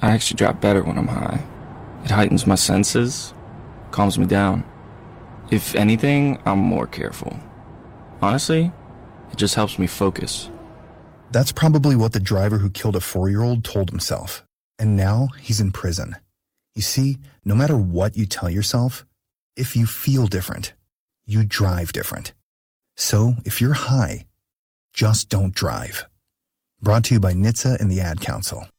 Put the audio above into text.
I actually drive better when I'm high. It heightens my senses, calms me down. If anything, I'm more careful. Honestly, it just helps me focus. That's probably what the driver who killed a 4-year-old told himself. And now he's in prison. You see, no matter what you tell yourself, if you feel different, you drive different. So if you're high, just don't drive. Brought to you by NHTSA and the Ad Council.